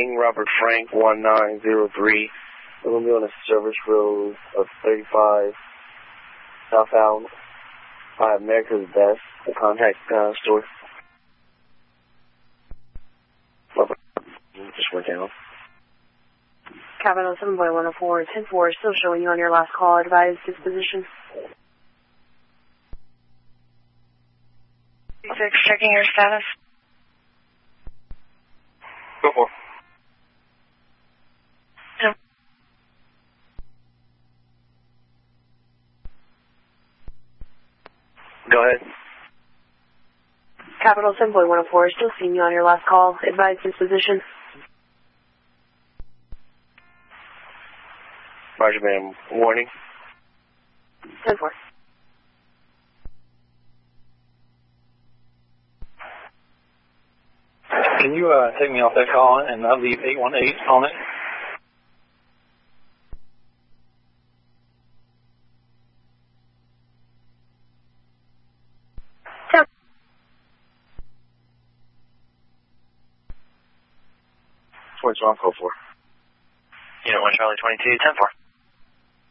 King Robert Frank 1903. We're going to be on the service road of 35 southbound by America's Best, the contact store. Just went down. Capital 7.104, 10-4, still showing you on your last call. Advise disposition. 6, checking your status. Go for it. Yeah. Go ahead. Capital 7.104, still seeing you on your last call. Advise disposition. Roger, ma'am. Warning. 10-4. Can you take me off that call and I'll leave 818 on it? What's wrong? Code 4. Unit 1 Charlie 22, 10-4.